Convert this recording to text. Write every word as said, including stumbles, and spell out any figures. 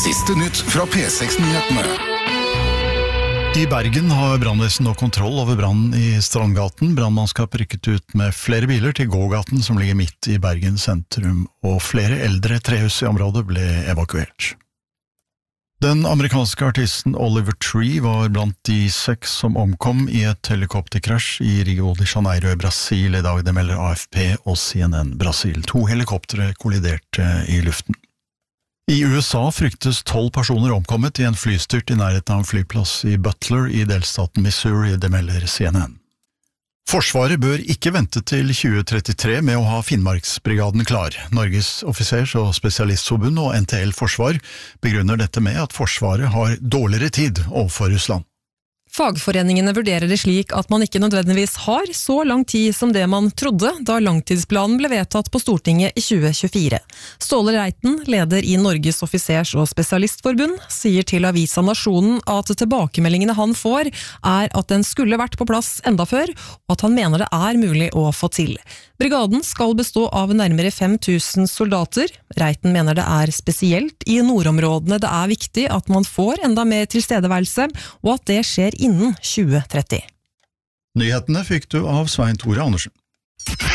Siste nytt fra P seks-nyhetene. I Bergen har brannvesen nå kontroll over brannen i Strandgaten. Brannmannskap rykket ut med flere biler til gågaten som ligger midt i Bergen sentrum, og flere eldre trehus i området ble evakuert. Den amerikanske artisten Oliver Tree var blant de seks som omkom i et helikopterkrasj i Rio de Janeiro i Brasil i dag. Det melder A F P og C N N Brasil. To helikoptere kolliderte i luften. I U S A fryktes tolv personer omkommet i en flystyrt i nærheten av en flyplass i Butler i delstaten Missouri, det melder C N N. Forsvaret bør ikke vente til tjue trettitre med å ha Finnmarksbrigaden klar. Norges offisers- og spesialistforbund og N T L Forsvar begrunner dette med at Forsvaret har dårligere tid overfor Russland. Fagforeningene vurderer det slik at man ikke nødvendigvis har så lang tid som det man trodde da langtidsplanen ble vedtatt på Stortinget i tjue tjuefire. Ståle Reiten, leder i Norges offisers- og spesialistforbund, sier til avisa Nasjonen at tilbakemeldingene han får er at den skulle vært på plass enda før, og at han mener det er mulig å få til. Brigaden skal bestå av nærmere fem tusen soldater. Reiten mener det er spesielt i nordområdene det er viktig at man får enda mer tilstedeværelse, og at det skjer innen tjue tretti. Nyhetene fikk du av Svein Tore Andersen.